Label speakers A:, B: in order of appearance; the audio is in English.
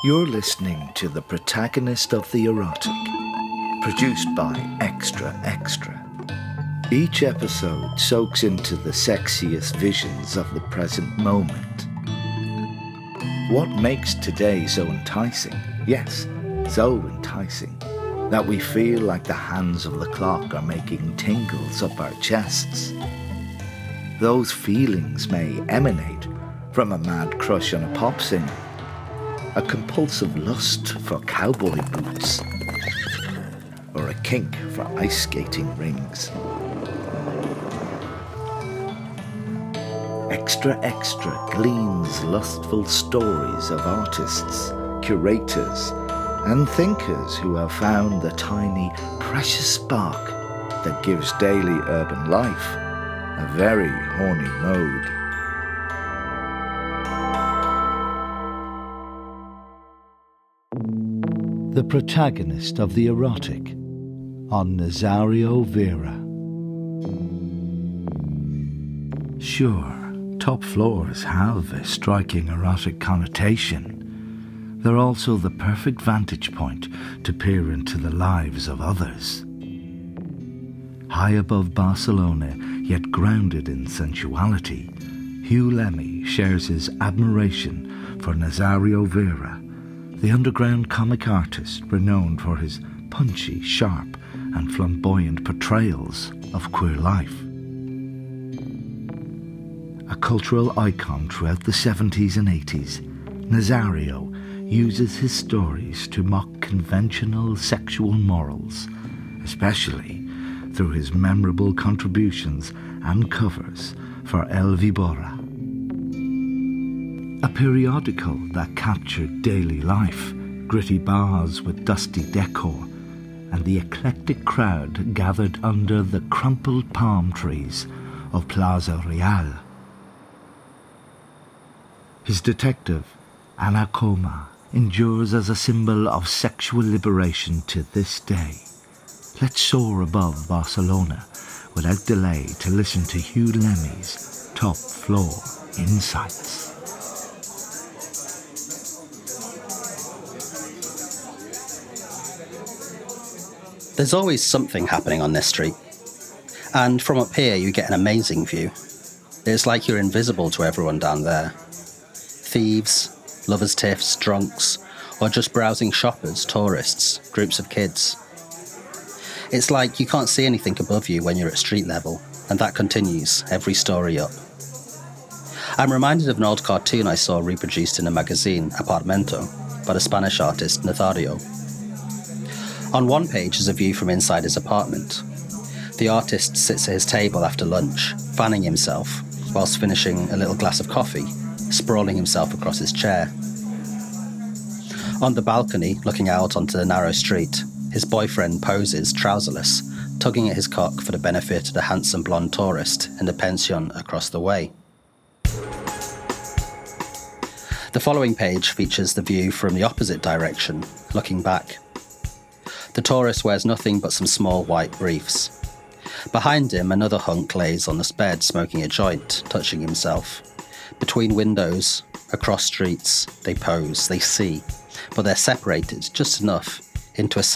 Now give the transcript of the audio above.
A: You're listening to The Protagonist of the Erotic, produced by Extra Extra. Each episode soaks into the sexiest visions of the present moment. What makes today so enticing, yes, so enticing, that we feel like the hands of the clock are making tingles up our chests? Those feelings may emanate from a mad crush on a pop singer, a compulsive lust for cowboy boots, or a kink for ice skating rings. Extra Extra gleans lustful stories of artists, curators, and thinkers who have found the tiny, precious spark that gives daily urban life a very horny mode. The Protagonist of the Erotic on Nazario Vera. Sure, top floors have a striking erotic connotation. They're also the perfect vantage point to peer into the lives of others. High above Barcelona, yet grounded in sensuality, Hugh Lemmy shares his admiration for Nazario Vera, the underground comic artist renowned for his punchy, sharp, and flamboyant portrayals of queer life. A cultural icon throughout the 70s and 80s, Nazario uses his stories to mock conventional sexual morals, especially through his memorable contributions and covers for El Víbora, a periodical that captured daily life, gritty bars with dusty decor, and the eclectic crowd gathered under the crumpled palm trees of Plaza Real. His detective, Ana Coma, endures as a symbol of sexual liberation to this day. Let's soar above Barcelona without delay to listen to Hugh Lemmy's top floor insights.
B: There's always something happening on this street. And from up here, you get an amazing view. It's like you're invisible to everyone down there. Thieves, lovers' tiffs, drunks, or just browsing shoppers, tourists, groups of kids. It's like you can't see anything above you when you're at street level, and that continues every story up. I'm reminded of an old cartoon I saw reproduced in a magazine, Apartamento, by the Spanish artist Nazario. On one page is a view from inside his apartment. The artist sits at his table after lunch, fanning himself, whilst finishing a little glass of coffee, sprawling himself across his chair. On the balcony, looking out onto the narrow street, his boyfriend poses trouserless, tugging at his cock for the benefit of the handsome blonde tourist in the pension across the way. The following page features the view from the opposite direction, looking back. The tourist wears nothing but some small white briefs. Behind him, another hunk lays on the bed smoking a joint, touching himself. Between windows, across streets, they pose, they see, but they're separated just enough into a